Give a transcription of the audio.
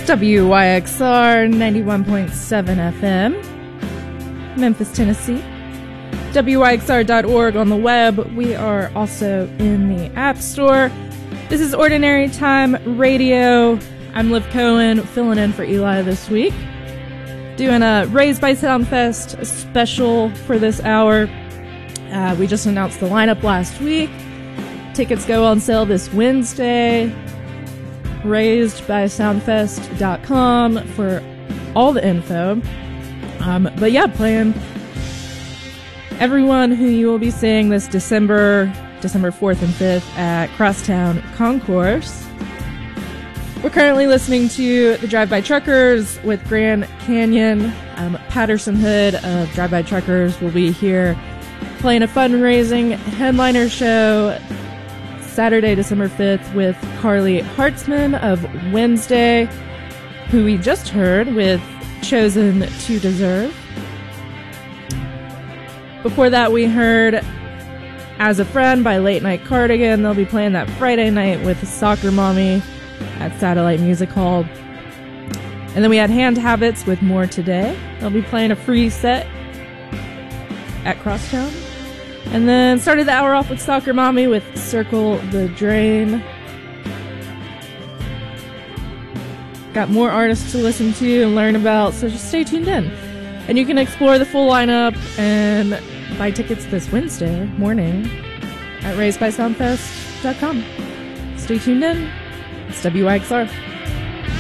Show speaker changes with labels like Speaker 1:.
Speaker 1: WYXR 91.7 FM, Memphis, Tennessee. WYXR.org on the web. We are also in the App Store. This is Ordinary Time Radio. I'm Liv Cohen, filling in for Eli this week. Doing a Raised by Soundfest special for this hour. We just announced the lineup last week. Tickets go on sale this Wednesday. RaisedBySoundfest.com for all the info. But yeah, playing everyone who you will be seeing this December 4th and 5th at Crosstown Concourse. We're currently listening to the Drive-By Truckers with Grand Canyon. Patterson Hood of Drive-By Truckers will be here playing a fundraising headliner show Saturday, December 5th with Carly Hartzman of Wednesday, who we just heard with Chosen to Deserve. Before that, we heard As a Friend by Late Night Cardigan. They'll be playing that Friday night with Soccer Mommy at Satellite Music Hall. And then we had Hand Habits with More Today. They'll be playing a free set at Crosstown. And then started the hour off with Soccer Mommy with Circle the Drain. Got more artists to listen to and learn about, so just stay tuned in. And you can explore the full lineup and buy tickets this Wednesday morning at RaisedBySoundfest.com. Stay tuned in. It's WYXR.